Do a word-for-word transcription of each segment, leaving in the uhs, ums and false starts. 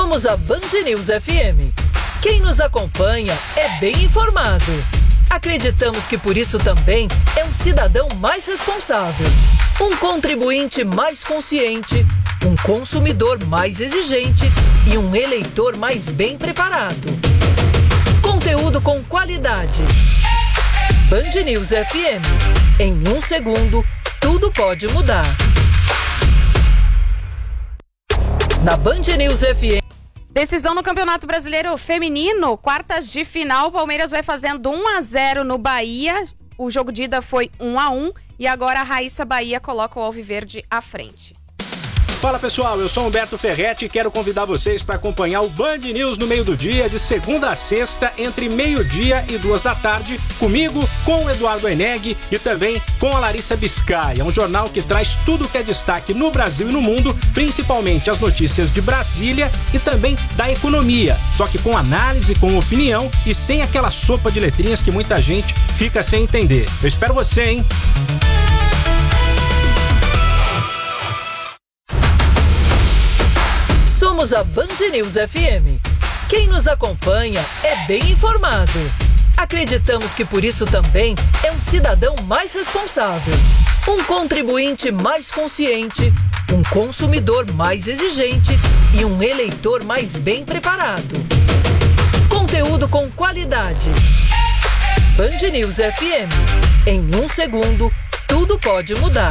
Somos a Band News F M. Quem nos acompanha é bem informado. Acreditamos que por isso também é um cidadão mais responsável, um contribuinte mais consciente, um consumidor mais exigente e um eleitor mais bem preparado. Conteúdo com qualidade. Band News F M. Em um segundo, tudo pode mudar. Na Band News F M. Decisão no Campeonato Brasileiro Feminino, quartas de final, o Palmeiras vai fazendo um a zero no Bahia, o jogo de ida foi um a um e agora a Raíssa Bahia coloca o Alviverde à frente. Fala pessoal, eu sou Humberto Ferretti e quero convidar vocês para acompanhar o Band News no meio do dia, de segunda a sexta, entre meio-dia e duas da tarde, comigo, com o Eduardo Eneg e também com a Larissa Biscay. É um jornal que traz tudo que é destaque no Brasil e no mundo, principalmente as notícias de Brasília e também da economia, só que com análise, com opinião e sem aquela sopa de letrinhas que muita gente fica sem entender. Eu espero você, hein? Somos a Band News F M. Quem nos acompanha é bem informado. Acreditamos que por isso também é um cidadão mais responsável, um contribuinte mais consciente, um consumidor mais exigente e um eleitor mais bem preparado. Conteúdo com qualidade. Band News F M. Em um segundo, tudo pode mudar.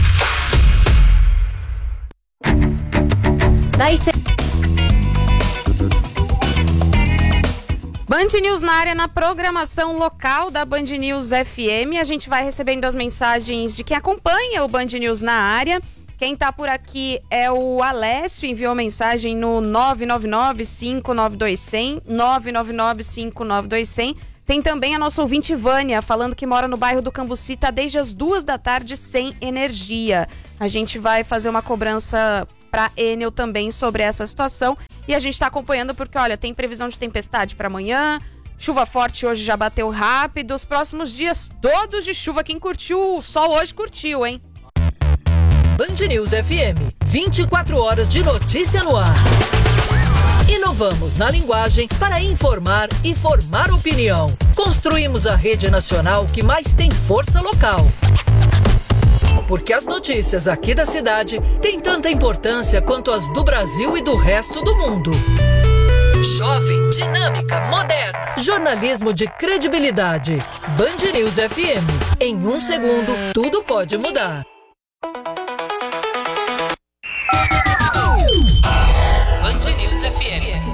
Band News na área, na programação local da Band News F M. A gente vai recebendo as mensagens de quem acompanha o Band News na área. Quem tá por aqui é o Alessio, enviou mensagem no nove nove nove, cinco nove dois, zero zero, nove nove nove, cinco nove dois, zero zero. Tem também a nossa ouvinte Vânia, falando que mora no bairro do Cambuci, tá desde as duas da tarde sem energia. A gente vai fazer uma cobrança para Enel também sobre essa situação e a gente está acompanhando porque, olha, tem previsão de tempestade para amanhã, chuva forte hoje já bateu rápido, os próximos dias todos de chuva. Quem curtiu o sol hoje curtiu, hein? Band News F M, vinte e quatro horas de notícia no ar. Inovamos na linguagem para informar e formar opinião. Construímos a rede nacional que mais tem força local. Porque as notícias aqui da cidade têm tanta importância quanto as do Brasil e do resto do mundo. Jovem, dinâmica, moderna. Jornalismo de credibilidade. Band News F M. Em um segundo, tudo pode mudar. Band News F M.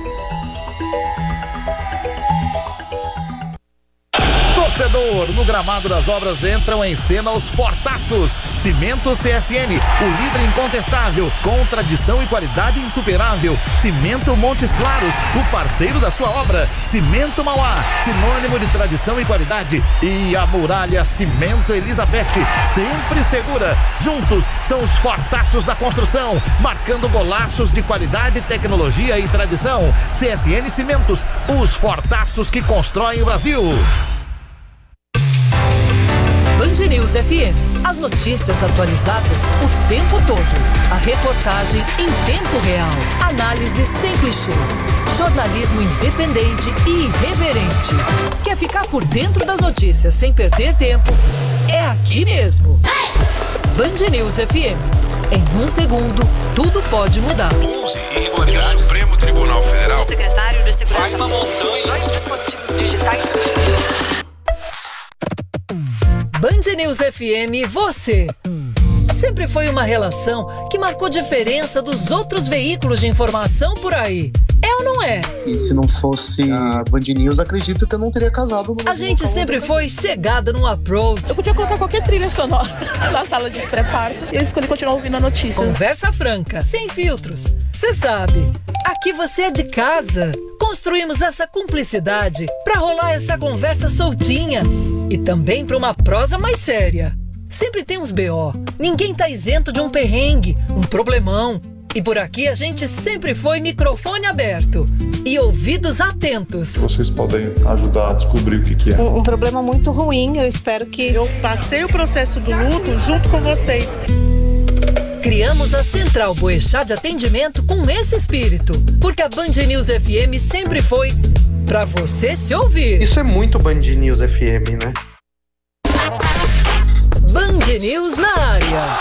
Torcedor, no gramado das obras entram em cena os fortaços. Cimento C S N, o líder incontestável, com tradição e qualidade insuperável. Cimento Montes Claros, o parceiro da sua obra. Cimento Mauá, sinônimo de tradição e qualidade. E a Muralha Cimento Elizabeth, sempre segura. Juntos são os fortaços da construção, marcando golaços de qualidade, tecnologia e tradição. C S N Cimentos, os fortaços que constroem o Brasil. Band News F M. As notícias atualizadas o tempo todo. A reportagem em tempo real. Análise sem clichês. Jornalismo independente e irreverente. Quer ficar por dentro das notícias sem perder tempo? É aqui mesmo. Band News F M. Em um segundo, tudo pode mudar. onze e o Supremo Tribunal Federal. O secretário de Segurança. Vai uma montanha. Dois dispositivos digitais. Band News F M, você. Sempre foi uma relação que marcou diferença dos outros veículos de informação por aí. É ou não é? E se não fosse a Band News, acredito que eu não teria casado. A gente sempre foi chegada num approach. Eu podia colocar qualquer trilha sonora na sala de pré-parto e eu escolhi continuar ouvindo a notícia. Conversa franca, sem filtros. Você sabe, aqui você é de casa. Construímos essa cumplicidade pra rolar essa conversa soltinha e também pra uma prosa mais séria. Sempre tem uns B O. Ninguém tá isento de um perrengue, um problemão. E por aqui a gente sempre foi microfone aberto e ouvidos atentos. Vocês podem ajudar a descobrir o que, que é. Um, um problema muito ruim, eu espero que... Eu passei o processo do luto junto com vocês. Criamos a Central Boechat de atendimento com esse espírito, porque a Band News F M sempre foi pra você se ouvir. Isso é muito Band News F M, né? Band News na área.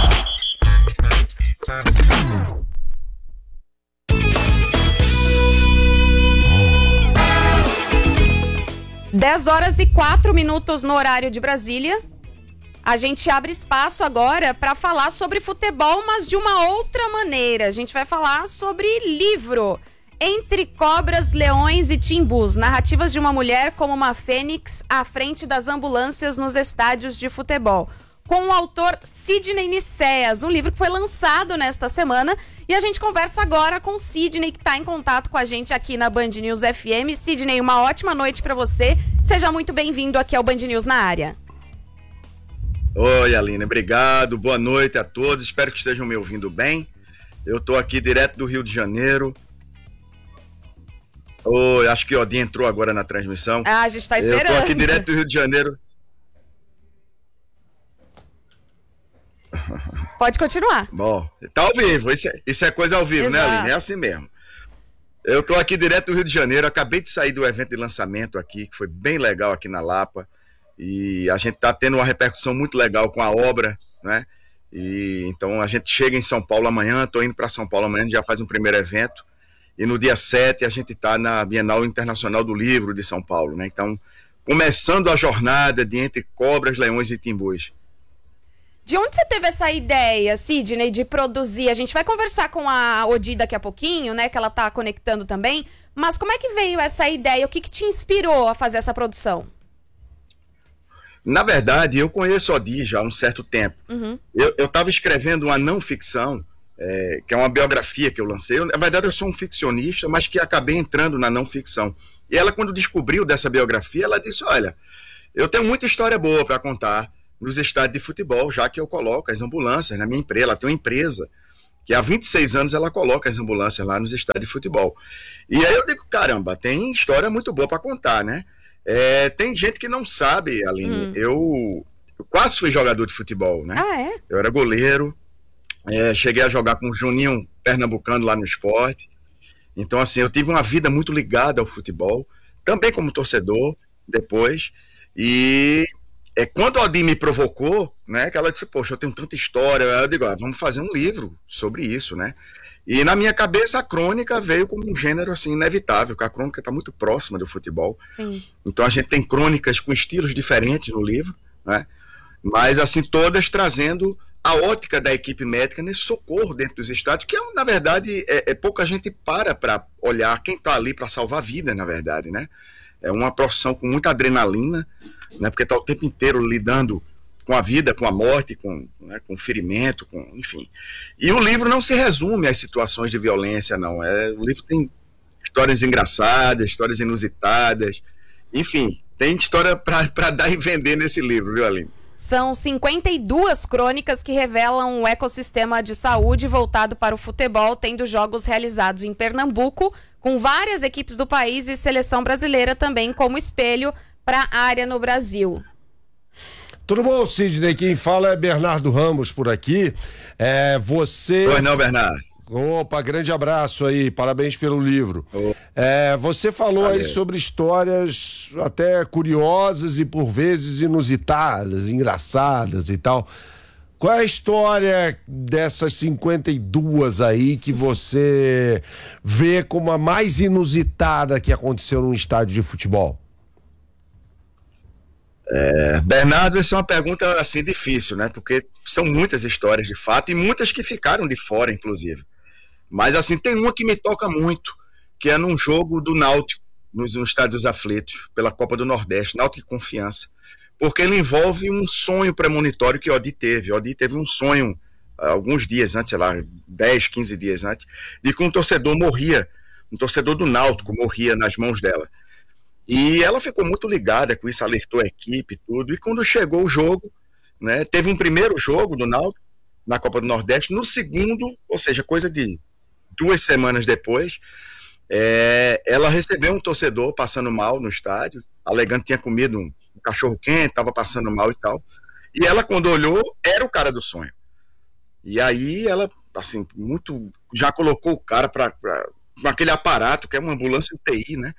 dez horas e quatro minutos no horário de Brasília. A gente abre espaço agora para falar sobre futebol, mas de uma outra maneira. A gente vai falar sobre livro. Entre Cobras, Leões e Timbus. Narrativas de uma mulher como uma fênix à frente das ambulâncias nos estádios de futebol. Com o autor Sidney Nicéas, um livro que foi lançado nesta semana. E a gente conversa agora com o Sidney, que está em contato com a gente aqui na Band News F M. Sidney, uma ótima noite para você. Seja muito bem-vindo aqui ao Band News na área. Oi, Aline, obrigado, boa noite a todos, espero que estejam me ouvindo bem. Eu estou aqui direto do Rio de Janeiro. Oi, acho que o Odin entrou agora na transmissão. Ah, a gente está esperando. Eu estou aqui direto do Rio de Janeiro. Pode continuar. Bom, tá ao vivo, isso é, isso é coisa ao vivo, Exato. Né, Aline? É assim mesmo. Eu estou aqui direto do Rio de Janeiro, acabei de sair do evento de lançamento aqui, que foi bem legal aqui na Lapa. E a gente está tendo uma repercussão muito legal com a obra, né? E então a gente chega em São Paulo amanhã, estou indo para São Paulo amanhã, já faz um primeiro evento. E no dia sete a gente está na Bienal Internacional do Livro de São Paulo, né? Então, começando a jornada de Entre Cobras, Leões e Timbus. De onde você teve essa ideia, Sidney, de produzir? A gente vai conversar com a Odi daqui a pouquinho, né? Que ela está conectando também. Mas como é que veio essa ideia? O que, que te inspirou a fazer essa produção? Na verdade, eu conheço o Odi já há um certo tempo. Uhum. Eu estava escrevendo uma não ficção, é, que é uma biografia que eu lancei. Eu, na verdade, eu sou um ficcionista, mas que acabei entrando na não ficção. E ela, quando descobriu dessa biografia, ela disse, olha, eu tenho muita história boa para contar nos estádios de futebol, já que eu coloco as ambulâncias na minha empresa. Ela tem uma empresa que há vinte e seis anos ela coloca as ambulâncias lá nos estádios de futebol. E aí eu digo, caramba, tem história muito boa para contar, né? É, tem gente que não sabe, Aline, hum. eu, eu quase fui jogador de futebol, né? Ah, é? Eu era goleiro, é, cheguei a jogar com o Juninho Pernambucano lá no esporte. Então, assim, eu tive uma vida muito ligada ao futebol, também como torcedor, depois. E é, quando a Odi me provocou, né, que ela disse, poxa, eu tenho tanta história, eu digo, ah, vamos fazer um livro sobre isso, né? E na minha cabeça a crônica veio como um gênero assim inevitável, porque a crônica está muito próxima do futebol. Sim. Então a gente tem crônicas com estilos diferentes no livro, né? Mas assim todas trazendo a ótica da equipe médica nesse socorro dentro dos estádios, que é, na verdade é, é pouca gente para para olhar quem está ali para salvar vidas, na verdade, né? É uma profissão com muita adrenalina, né? Porque está o tempo inteiro lidando com a vida, com a morte, com, né, com o ferimento, com, enfim. E o livro não se resume às situações de violência, não. É, o livro tem histórias engraçadas, histórias inusitadas, enfim, tem história para dar e vender nesse livro, viu, Aline? São cinquenta e duas crônicas que revelam um ecossistema de saúde voltado para o futebol, tendo jogos realizados em Pernambuco, com várias equipes do país e seleção brasileira também como espelho para a área no Brasil. Tudo bom, Sidney? Quem fala é Bernardo Ramos por aqui. É, você... Oi, não, Bernardo. Opa, grande abraço aí, parabéns pelo livro. Oh. É, você falou Valeu. aí sobre histórias até curiosas e por vezes inusitadas, engraçadas e tal. Qual é a história dessas cinquenta e duas aí que você vê como a mais inusitada que aconteceu num estádio de futebol? É, Bernardo, essa é uma pergunta assim difícil, né? Porque são muitas histórias de fato e muitas que ficaram de fora, inclusive. Mas assim, tem uma que me toca muito, que é num jogo do Náutico, nos, nos Estádios Aflitos, pela Copa do Nordeste, Náutico e Confiança. Porque ele envolve um sonho premonitório que o Odi teve. O Odi teve um sonho alguns dias antes, sei lá, dez, quinze dias antes, de que um torcedor morria, um torcedor do Náutico morria nas mãos dela. E ela ficou muito ligada com isso, alertou a equipe e tudo. E quando chegou o jogo, né, teve um primeiro jogo do Náutico na Copa do Nordeste. No segundo, ou seja, coisa de duas semanas depois, é, ela recebeu um torcedor passando mal no estádio, alegando que tinha comido um, um cachorro quente, estava passando mal e tal. E ela, quando olhou, era o cara do sonho. E aí ela, assim, muito, já colocou o cara para aquele aparato, que é uma ambulância U T I, né?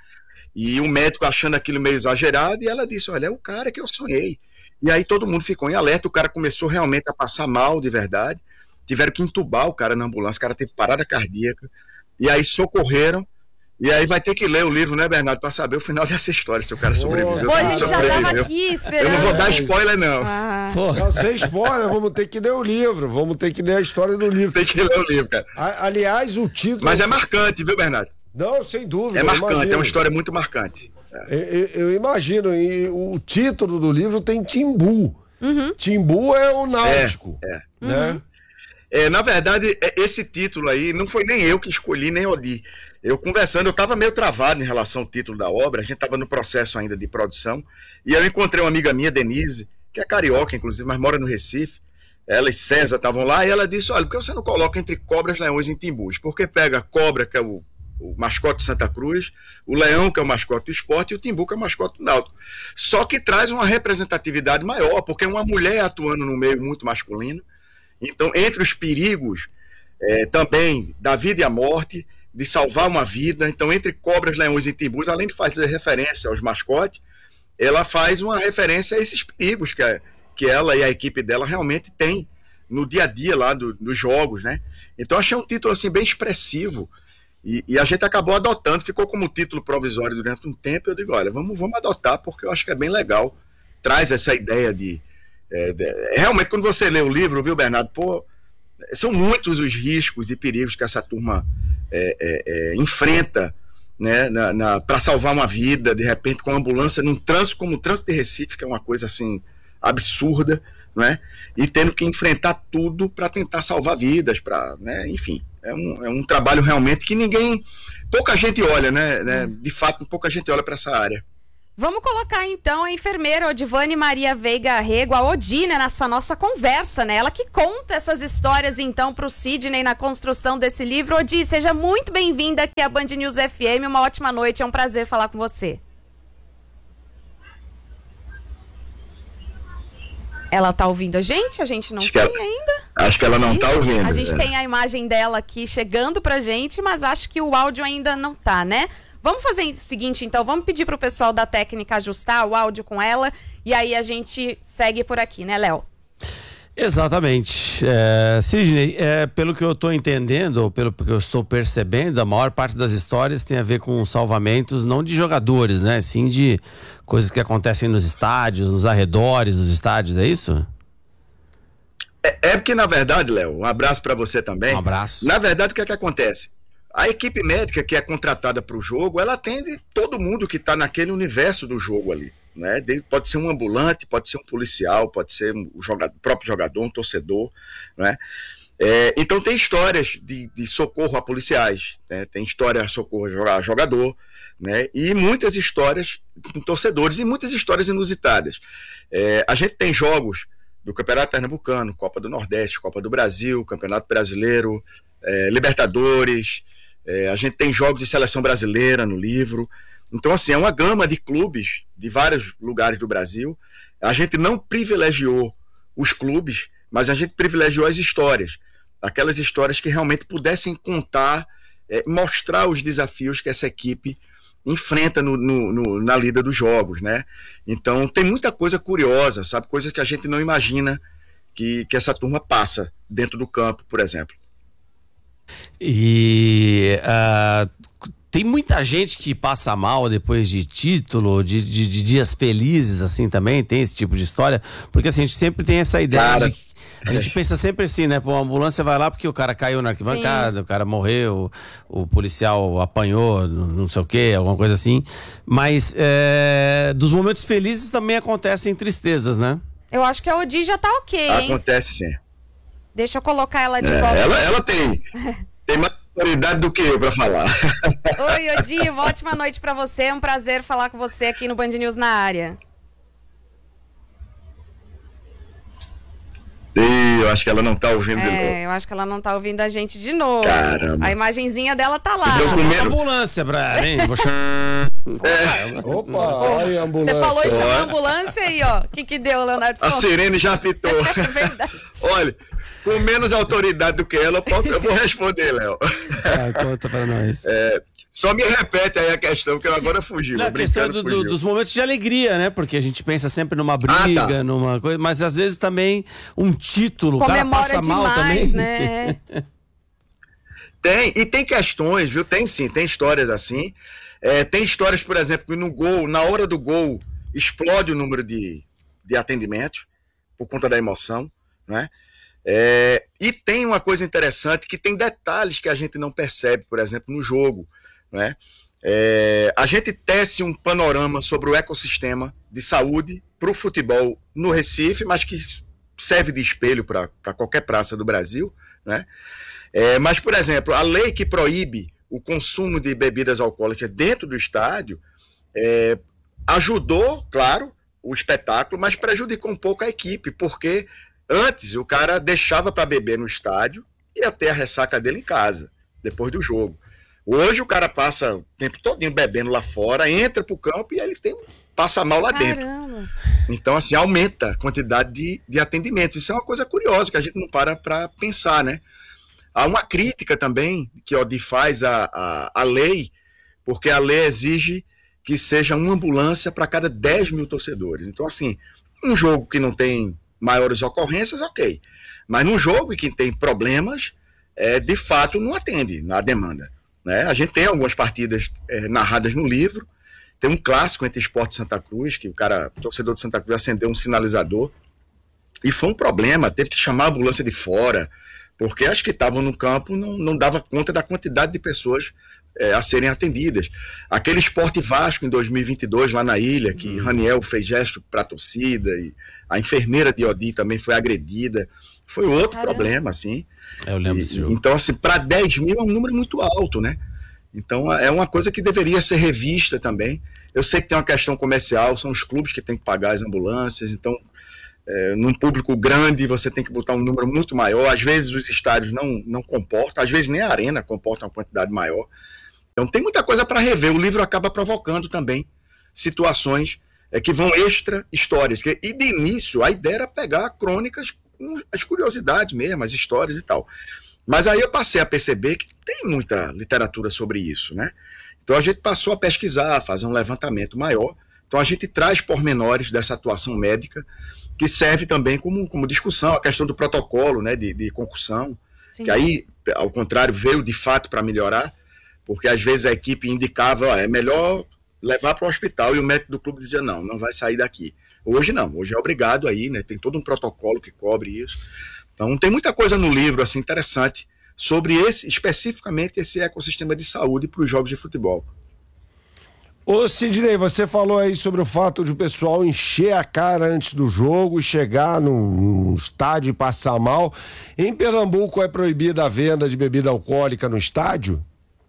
E o médico achando aquilo meio exagerado, e ela disse, olha, é o cara que eu sonhei. E aí todo mundo ficou em alerta, o cara começou realmente a passar mal de verdade, tiveram que entubar o cara na ambulância, o cara teve parada cardíaca, e aí socorreram. E aí vai ter que ler o livro, né, Bernardo, para saber o final dessa história, se o cara sobreviveu. Pô, a gente já tava aqui esperando. Eu não vou dar spoiler, não. Ah. Não, sem spoiler, vamos ter que ler o livro, vamos ter que ler a história do livro. Tem que ler o livro, cara. A, aliás, o título... Mas é marcante, viu, Bernardo? Não, sem dúvida. É marcante, é uma história muito marcante. É. Eu, eu imagino, e o título do livro tem Timbu. Uhum. Timbu é o náutico, é, é. né? Uhum. É, na verdade, esse título aí, não foi nem eu que escolhi, nem Odi. Eu conversando, eu estava meio travado em relação ao título da obra, a gente estava no processo ainda de produção, e eu encontrei uma amiga minha, Denise, que é carioca, inclusive, mas mora no Recife. Ela e César estavam lá, e ela disse, olha, por que você não coloca entre cobras, leões e timbus? Porque pega a cobra, que é o, o mascote de Santa Cruz, o leão, que é o mascote do esporte, e o timbu, que é o mascote do náutico. Só que traz uma representatividade maior, porque é uma mulher atuando no meio muito masculino. Então, entre os perigos é, também da vida e a morte, de salvar uma vida, então entre cobras, leões e timbus, além de fazer referência aos mascotes, ela faz uma referência a esses perigos que, a, que ela e a equipe dela realmente têm no dia a dia lá do, dos jogos, né? Então achei um título assim bem expressivo e, e a gente acabou adotando, ficou como título provisório durante um tempo. Eu digo, olha, vamos, vamos adotar porque eu acho que é bem legal, traz essa ideia de, é, de realmente quando você lê o livro, viu, Bernardo, pô, são muitos os riscos e perigos que essa turma é, é, é, enfrenta, né, na, na, para salvar uma vida, de repente com a ambulância num trânsito como o trânsito de Recife, que é uma coisa assim absurda, né, e tendo que enfrentar tudo para tentar salvar vidas, para, né, enfim, é um, é um trabalho realmente que ninguém, pouca gente olha, né, né, de fato pouca gente olha para essa área. Vamos colocar então a enfermeira Odivane Maria Veiga Rego, a Odi, né, nessa nossa conversa, né? Ela que conta essas histórias então pro Sidney na construção desse livro. Odi, seja muito bem-vinda aqui à Band News F M, uma ótima noite, é um prazer falar com você. Ela tá ouvindo a gente? A gente não acho tem ela, ainda? Acho que ela não tá ouvindo. A gente é. tem a imagem dela aqui chegando pra gente, mas acho que o áudio ainda não tá, né? Vamos fazer o seguinte, então, vamos pedir pro pessoal da técnica ajustar o áudio com ela e aí a gente segue por aqui, né, Léo? Exatamente. É, Sidney, é, pelo que eu estou entendendo, ou pelo que eu estou percebendo, a maior parte das histórias tem a ver com salvamentos, não de jogadores, né? Sim de coisas que acontecem nos estádios, nos arredores dos estádios, é isso? É, é porque, na verdade, Léo, um abraço para você também. Um abraço. Na verdade, o que é que acontece? A equipe médica que é contratada para o jogo, ela atende todo mundo que está naquele universo do jogo ali, né? Pode ser um ambulante, pode ser um policial, pode ser um jogador, o próprio jogador, um torcedor, né? É, então tem histórias de, de socorro a policiais, né? Tem história de socorro a jogador, né? E muitas histórias com torcedores e muitas histórias inusitadas. É, a gente tem jogos do Campeonato Pernambucano, Copa do Nordeste, Copa do Brasil, Campeonato Brasileiro, é, Libertadores. É, a gente tem jogos de seleção brasileira no livro. Então, assim, é uma gama de clubes de vários lugares do Brasil. A gente não privilegiou os clubes, mas a gente privilegiou as histórias. Aquelas histórias que realmente pudessem contar, é, mostrar os desafios que essa equipe enfrenta no, no, no, na lida dos jogos, né? Então, tem muita coisa curiosa, sabe? Coisa que a gente não imagina que, que essa turma passa dentro do campo, por exemplo. E uh, tem muita gente que passa mal depois de título, de, de, de dias felizes, assim, também, tem esse tipo de história, porque assim, a gente sempre tem essa ideia Cara. de... A gente pensa sempre assim, né? Pô, a ambulância vai lá porque o cara caiu na arquibancada, Sim. o cara morreu, o, o policial apanhou, não sei o quê, alguma coisa assim. Mas é, dos momentos felizes também acontecem tristezas, né? Eu acho que a Odi já tá ok, hein? Acontece sim. Deixa eu colocar ela de é, volta. Ela, ela tem, tem mais autoridade do que eu pra falar. Oi, Odi, uma ótima noite pra você. É um prazer falar com você aqui no Band News na área. Ih, eu acho que ela não tá ouvindo é, de novo. É, eu acho que ela não tá ouvindo a gente de novo. Caramba. A imagenzinha dela tá lá. Chama a ambulância pra hein? Vou chamar... é. Opa, aí a ambulância. Você falou em chamar a ambulância aí, ó. O que que deu, Leonardo? A sirene já apitou. É verdade. Olha, com menos autoridade do que ela, eu, posso, eu vou responder, Léo. Ah, conta pra nós. É, só me repete aí a questão, que eu agora fugi. Não, a questão do, do, dos momentos de alegria, né? Porque a gente pensa sempre numa briga, ah, tá. numa coisa, mas às vezes também um título, comemora o cara passa demais, mal também. Né? Tem, e tem questões, viu? Tem sim, tem histórias assim. É, tem histórias, por exemplo, que no gol, na hora do gol, explode o número de, de atendimentos por conta da emoção, né? É, e tem uma coisa interessante, que tem detalhes que a gente não percebe, por exemplo, no jogo, né? É, a gente tece um panorama sobre o ecossistema de saúde para o futebol no Recife, mas que serve de espelho para qualquer praça do Brasil, né? É, mas, por exemplo, a lei que proíbe o consumo de bebidas alcoólicas dentro do estádio é, ajudou, claro, o espetáculo, mas prejudicou um pouco a equipe, porque antes o cara deixava para beber no estádio e ia ter a ressaca dele em casa, depois do jogo. Hoje o cara passa o tempo todinho bebendo lá fora, entra pro campo e ele tem, passa mal lá Caramba. dentro. Então, assim, aumenta a quantidade de, de atendimentos. Isso é uma coisa curiosa que a gente não para para pensar, né? Há uma crítica também que o Odi faz à, à, à lei, porque a lei exige que seja uma ambulância para cada dez mil torcedores. Então, assim, um jogo que não tem maiores ocorrências, ok. Mas num jogo que tem problemas, é, de fato não atende na demanda. Né? A gente tem algumas partidas é, narradas no livro. Tem um clássico entre Sport e Santa Cruz, que o cara, o torcedor de Santa Cruz, acendeu um sinalizador. E foi um problema, teve que chamar a ambulância de fora, porque as que estavam no campo não, não dava conta da quantidade de pessoas é, a serem atendidas. Aquele Sport Vasco em dois mil e vinte e dois, lá na ilha, que uhum. Raniel fez gesto para a torcida, e a enfermeira de Odi também foi agredida. Foi outro Caramba. problema, assim. Eu lembro e, desse jogo. Então, assim, para dez mil é um número muito alto, né? Então, é uma coisa que deveria ser revista também. Eu sei que tem uma questão comercial, são os clubes que têm que pagar as ambulâncias, então... É, num público grande, você tem que botar um número muito maior. Às vezes os estádios não, não comportam, às vezes nem a arena comporta uma quantidade maior. Então tem muita coisa para rever. O livro acaba provocando também situações é, que vão extra histórias. Que, e de início, a ideia era pegar crônicas com as curiosidades mesmo, as histórias e tal. Mas aí eu passei a perceber que tem muita literatura sobre isso, né? Então a gente passou a pesquisar, fazer um levantamento maior. Então a gente traz pormenores dessa atuação médica, que serve também como, como discussão, a questão do protocolo, né, de, de concussão, Sim. que aí, ao contrário, veio de fato para melhorar, porque às vezes a equipe indicava, ó, é melhor levar para o hospital, e o médico do clube dizia, não, não vai sair daqui. Hoje não, hoje é obrigado aí, né, tem todo um protocolo que cobre isso. Então tem muita coisa no livro, assim, interessante, sobre esse, especificamente esse ecossistema de saúde para os jogos de futebol. Ô Sidney, você falou aí sobre o fato de o pessoal encher a cara antes do jogo e chegar num, num estádio e passar mal. Em Pernambuco é proibida a venda de bebida alcoólica no estádio?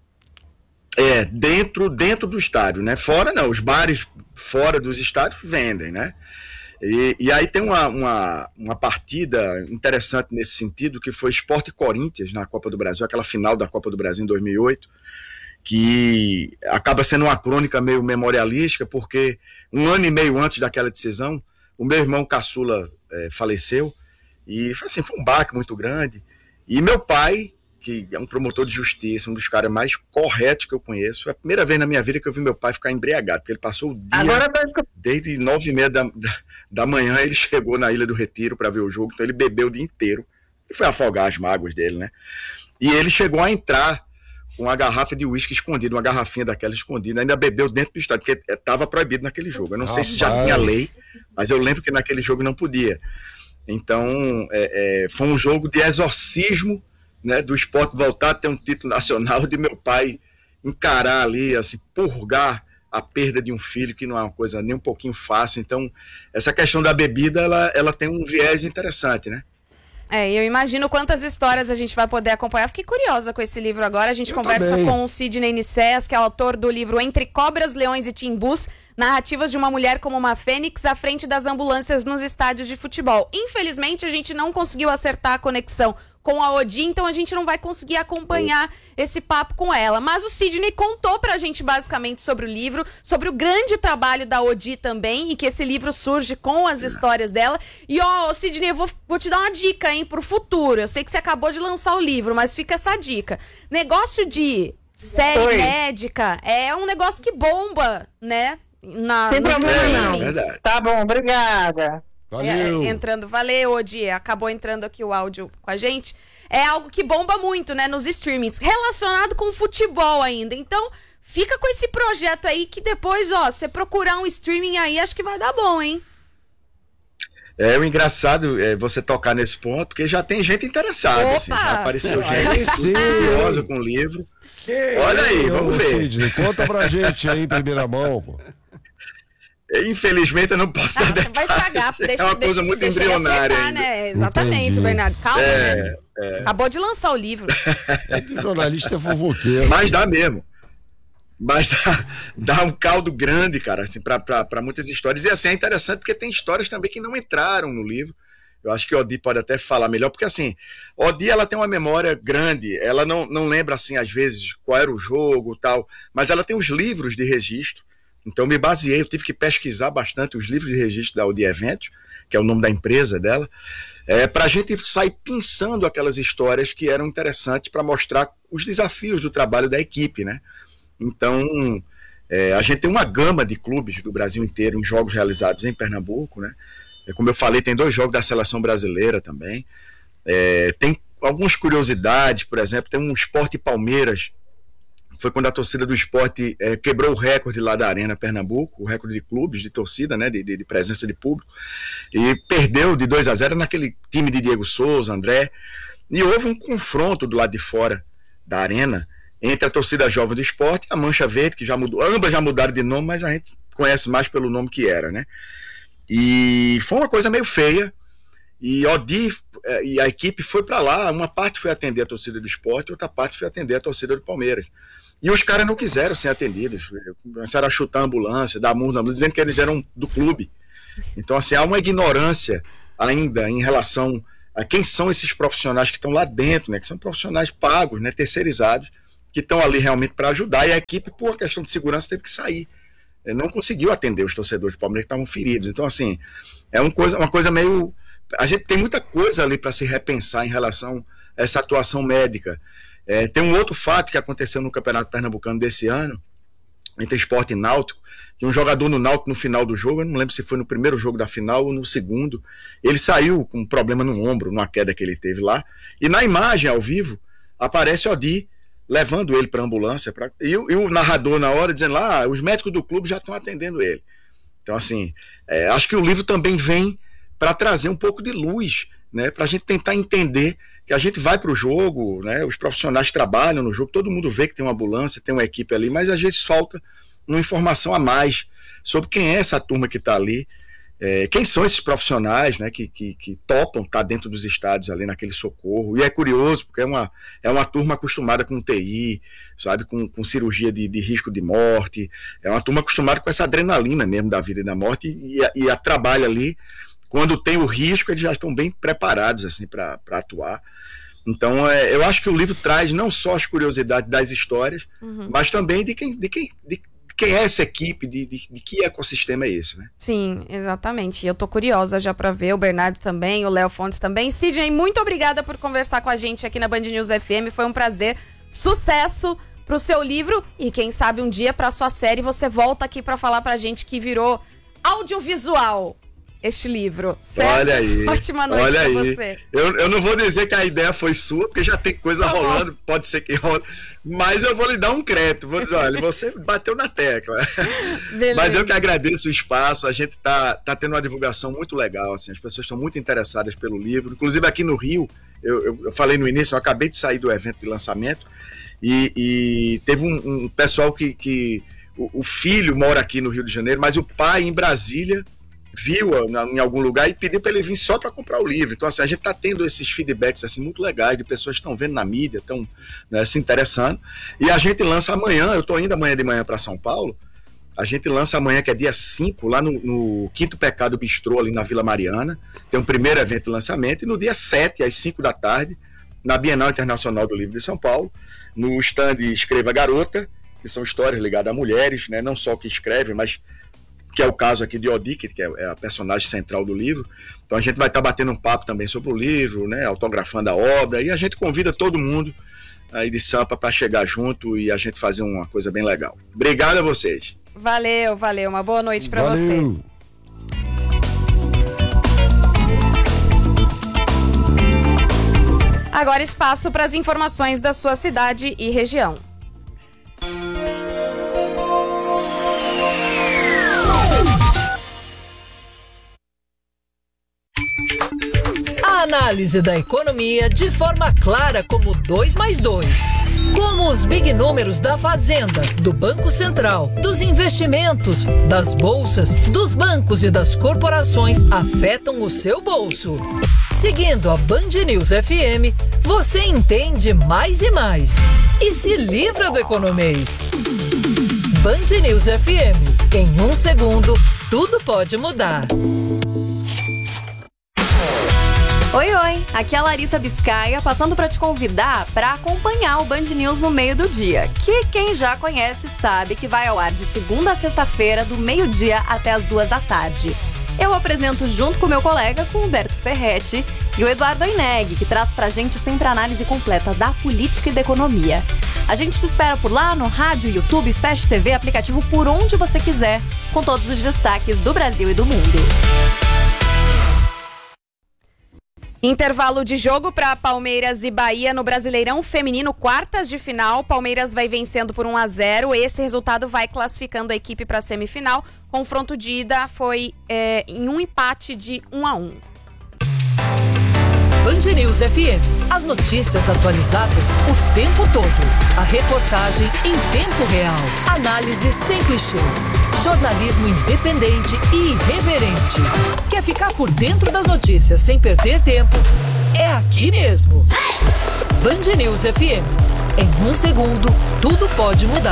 É, dentro, dentro do estádio, né? Fora não, os bares fora dos estádios vendem, né? E, e aí tem uma, uma, uma partida interessante nesse sentido, que foi Sport e Corinthians na Copa do Brasil, aquela final da Copa do Brasil em dois mil e oito, que acaba sendo uma crônica meio memorialística, porque um ano e meio antes daquela decisão, o meu irmão caçula é, faleceu, e assim, foi um baque muito grande, e meu pai, que é um promotor de justiça, um dos caras mais corretos que eu conheço, é a primeira vez na minha vida que eu vi meu pai ficar embriagado, porque ele passou o dia, Agora, desde nove e meia da, da, da manhã, ele chegou na Ilha do Retiro para ver o jogo, então ele bebeu o dia inteiro, e foi afogar as mágoas dele, né? E ele chegou a entrar com uma garrafa de uísque escondida, uma garrafinha daquela escondida, ainda bebeu dentro do estádio, porque estava proibido naquele jogo. Eu não sei se já tinha lei, mas eu lembro que naquele jogo não podia. Então, é, é, foi um jogo de exorcismo, né, do Sport voltar a ter um título nacional, de meu pai encarar ali, assim, purgar a perda de um filho, que não é uma coisa nem um pouquinho fácil. Então, essa questão da bebida, ela, ela tem um viés interessante, né? É, eu imagino quantas histórias a gente vai poder acompanhar. Fiquei curiosa com esse livro agora. A gente eu conversa também. com o Sidney Nicéas, que é o autor do livro Entre Cobras, Leões e Timbus, narrativas de uma mulher como uma fênix à frente das ambulâncias nos estádios de futebol. Infelizmente, a gente não conseguiu acertar a conexão com a Odi, então a gente não vai conseguir acompanhar esse papo com ela. Mas o Sidney contou pra gente basicamente sobre o livro, sobre o grande trabalho da Odi também, e que esse livro surge com as histórias dela. E ó, Sidney, eu vou, vou te dar uma dica, hein, pro futuro. Eu sei que você acabou de lançar o livro, mas fica essa dica. Negócio de série Oi. médica é um negócio que bomba, né? Na, Sem nos problema, streamings. não. Tá bom, obrigada. É, entrando, valeu, Odi, acabou entrando aqui o áudio com a gente. É algo que bomba muito, né, nos streamings, relacionado com futebol ainda. Então, fica com esse projeto aí que depois, ó, você procurar um streaming aí, acho que vai dar bom, hein? É, o engraçado é você tocar nesse ponto, porque já tem gente interessada, Opa! assim, já apareceu Aí gente sim, curiosa hein? com o livro. Que Olha aí, ô, vamos ver. Sidney, conta pra gente aí em primeira mão, pô. Infelizmente eu não posso dar Você vai estragar, deixa, é uma deixa, coisa muito deixa ele embrionária acertar, ainda. né? Exatamente, Entendi. Bernardo, calma, É, né? é. Acabou de lançar o livro. É que o jornalista é fofoqueiro. Mas dá mesmo. Mas dá, dá um caldo grande, cara, assim, para muitas histórias. E assim, é interessante porque tem histórias também que não entraram no livro. Eu acho que a Odi pode até falar melhor, porque assim, a Odi ela tem uma memória grande, ela não, não lembra assim, às vezes, qual era o jogo e tal, mas ela tem os livros de registro. Então eu me baseei, eu tive que pesquisar bastante os livros de registro da Odi Eventos, que é o nome da empresa dela, é, para a gente sair pensando aquelas histórias que eram interessantes para mostrar os desafios do trabalho da equipe, né? Então, é, a gente tem uma gama de clubes do Brasil inteiro em jogos realizados em Pernambuco, né? É, como eu falei, tem dois jogos da seleção brasileira também. É, tem algumas curiosidades, por exemplo, tem um Sport Palmeiras, foi quando a torcida do Sport é, quebrou o recorde lá da Arena Pernambuco, o recorde de clubes, de torcida, né, de, de, de presença de público, e perdeu de dois a zero naquele time de Diego Souza, André, e houve um confronto do lado de fora da Arena entre a torcida jovem do Sport e a Mancha Verde, que já mudou, ambas já mudaram de nome, mas a gente conhece mais pelo nome que era, né? E foi uma coisa meio feia, e Odi e a equipe foi para lá, uma parte foi atender a torcida do Sport, outra parte foi atender a torcida do Palmeiras. E os caras não quiseram ser atendidos, começaram a chutar a ambulância, dar murro na ambulância, dizendo que eles eram do clube. Então, assim, há uma ignorância ainda em relação a quem são esses profissionais que estão lá dentro, né? Que são profissionais pagos, né? Terceirizados, que estão ali realmente para ajudar, e a equipe, por questão de segurança, teve que sair. Não conseguiu atender os torcedores do Palmeiras que estavam feridos. Então, assim, é uma coisa, uma coisa meio... A gente tem muita coisa ali para se repensar em relação a essa atuação médica. É, tem um outro fato que aconteceu no Campeonato Pernambucano desse ano, entre Sport e Náutico, que um jogador no Náutico no final do jogo, eu não lembro se foi no primeiro jogo da final ou no segundo, ele saiu com um problema no ombro, numa queda que ele teve lá, e na imagem ao vivo aparece o Odi levando ele para a ambulância, pra, e, e o narrador na hora dizendo lá, ah, os médicos do clube já estão atendendo ele. Então, assim, é, acho que o livro também vem para trazer um pouco de luz, né, para a gente tentar entender que a gente vai para o jogo, né, os profissionais trabalham no jogo, todo mundo vê que tem uma ambulância, tem uma equipe ali, mas às vezes falta uma informação a mais sobre quem é essa turma que está ali, é, quem são esses profissionais, né, que, que, que topam estar tá dentro dos estádios ali naquele socorro. E é curioso, porque é uma, é uma turma acostumada com T I, sabe, com, com cirurgia de, de risco de morte, é uma turma acostumada com essa adrenalina mesmo da vida e da morte, e, e, e a trabalha ali. Quando tem o risco, eles já estão bem preparados assim, para atuar. Então, é, eu acho que o livro traz não só as curiosidades das histórias, uhum. mas também de quem, de quem, de quem é essa equipe, de, de, de que ecossistema é esse, né? Sim, exatamente. Eu tô curiosa já para ver, o Bernardo também, o Léo Fontes também. Sidney, muito obrigada por conversar com a gente aqui na Band News F M, foi um prazer. Sucesso pro seu livro e quem sabe um dia pra sua série você volta aqui para falar pra gente que virou audiovisual este livro, certo? Olha aí. Ótima noite olha pra aí. você. Eu, eu não vou dizer que a ideia foi sua, porque já tem coisa tá rolando, bom. Pode ser que role, mas eu vou lhe dar um crédito. Vou dizer, olha, você bateu na tecla. Beleza. Mas eu que agradeço o espaço, a gente tá, tá tendo uma divulgação muito legal, assim, as pessoas estão muito interessadas pelo livro, inclusive aqui no Rio, eu, eu, eu falei no início, eu acabei de sair do evento de lançamento, e, e teve um, um pessoal que, que o, o filho mora aqui no Rio de Janeiro, mas o pai em Brasília viu em algum lugar e pediu para ele vir só para comprar o livro. Então, assim, a gente está tendo esses feedbacks assim, muito legais de pessoas que estão vendo na mídia, estão, né, se interessando. E a gente lança amanhã, eu estou indo amanhã de manhã para São Paulo, a gente lança amanhã, que é dia cinco, lá no, no Quinto Pecado Bistrô, ali na Vila Mariana. Tem um primeiro evento de lançamento. E no dia sete, às cinco da tarde, na Bienal Internacional do Livro de São Paulo, no stand Escreva Garota, que são histórias ligadas a mulheres, né? Não só que escrevem, mas que é o caso aqui de Odic, que é a personagem central do livro. Então a gente vai estar batendo um papo também sobre o livro, né? Autografando a obra, e a gente convida todo mundo aí de Sampa para chegar junto e a gente fazer uma coisa bem legal. Obrigado a vocês. Valeu, valeu. Uma boa noite para você. Agora espaço para as informações da sua cidade e região. A análise da economia de forma clara como dois mais dois. Como os big números da Fazenda, do Banco Central, dos investimentos, das bolsas, dos bancos e das corporações afetam o seu bolso. Seguindo a Band News F M, você entende mais e mais e se livra do economês. Band News F M. Em um segundo, tudo pode mudar. Oi, oi, aqui é a Larissa Biscaia, passando para te convidar para acompanhar o Band News no meio do dia, que quem já conhece sabe que vai ao ar de segunda a sexta-feira, do meio-dia até as duas da tarde. Eu apresento junto com meu colega, com o Humberto Ferretti, e o Eduardo Aineg, que traz pra gente sempre a análise completa da política e da economia. A gente te espera por lá no rádio, YouTube, Fast T V, aplicativo por onde você quiser, com todos os destaques do Brasil e do mundo. Intervalo de jogo para Palmeiras e Bahia no Brasileirão Feminino, quartas de final. Palmeiras vai vencendo por um a zero. Esse resultado vai classificando a equipe para a semifinal. Confronto de ida foi é, em um empate de um a um. Band News F M. As notícias atualizadas o tempo todo. A reportagem em tempo real. Análise sem clichês. Jornalismo independente e irreverente. Quer ficar por dentro das notícias sem perder tempo? É aqui mesmo. Band News F M. Em um segundo, tudo pode mudar.